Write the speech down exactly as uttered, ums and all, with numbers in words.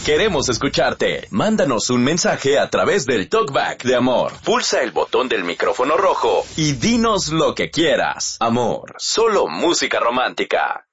Queremos escucharte. Mándanos un mensaje a través del Talkback de Amor. Pulsa el botón del micrófono rojo y dinos lo que quieras. Amor, solo música romántica.